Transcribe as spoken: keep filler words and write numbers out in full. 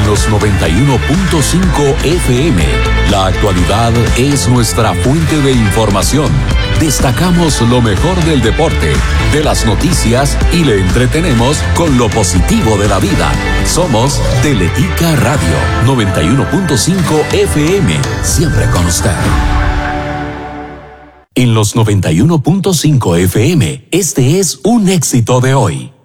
los noventa y uno punto cinco F M. La actualidad es nuestra fuente de información. Destacamos lo mejor del deporte, de las noticias y le entretenemos con lo positivo de la vida. Somos Teletica Radio noventa y uno punto cinco F M, siempre con usted. En los noventa y uno punto cinco F M, este es un éxito de hoy.